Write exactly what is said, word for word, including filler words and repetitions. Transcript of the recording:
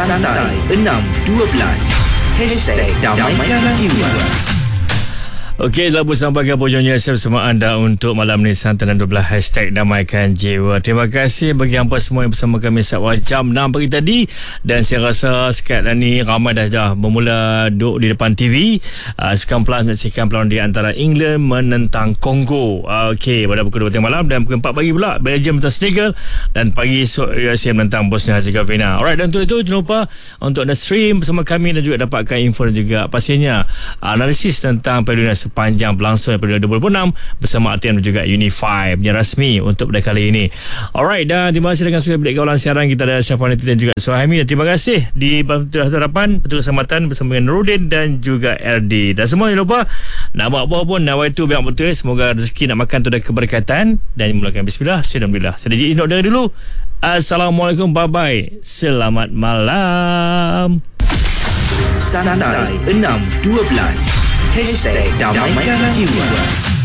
Santai enam dua belas Hashtag Damaikan Jiwa. Okey, telah bersama Bojonya saya bersama anda untuk malam ni Santai enam dua belas Hashtag Damaikan Jiwa. Terima kasih bagi hampa semua yang bersama kami sewaktu jam enam pagi tadi. Dan saya rasa sekarang ni ramai dah dah bermula duduk di depan T V. Uh, Sekarang Plus menyaksikan perlawanan di antara England menentang Kongo. Uh, Okey, pada pukul dua tengah malam. Dan pukul empat pagi pula Belgium menentang Senegal. Dan pagi esok U S A menentang Bosnia Herzegovina. Alright, dan untuk itu jangan lupa untuk anda stream bersama kami dan juga dapatkan info dan juga pastinya analisis tentang perluan sepanjang berlangsung daripada dua ribu enam bersama R T M dan juga Unify yang rasmi untuk pada kali ini. Alright, dan terima kasih dengan seluruh bilik kawalan siaran kita ada Syafaniti dan juga Suhaimi, dan terima kasih di Bantuan Harapan Petugas Keselamatan bersama dengan Nurudin dan juga R D. Dan semua jangan lupa nak buat apa pun nawai tu biar betul. Semoga rezeki nak makan tu ada keberkatan dan mulakan bismillah. Alhamdulillah. Saya Diji Indok dari dulu. Assalamualaikum, bye bye. Selamat malam. Santai enam dua belas Hashtag Damaikan Jiwa.